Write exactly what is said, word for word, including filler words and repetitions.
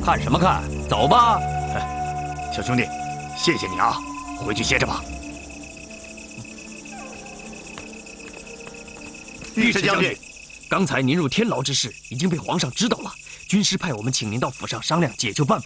看什么看？走吧。 小兄弟，谢谢你啊，回去歇着吧。御史将军， 刚才您入天牢之事已经被皇上知道了，军师派我们请您到府上商量解救办法。